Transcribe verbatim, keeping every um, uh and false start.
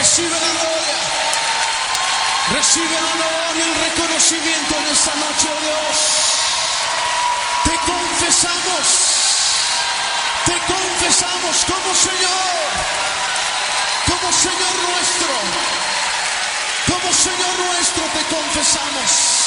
Recibe la gloria, recibe el honor y el reconocimiento en esta noche, oh Dios. Te confesamos, te confesamos como Señor, como Señor nuestro, como Señor nuestro te confesamos.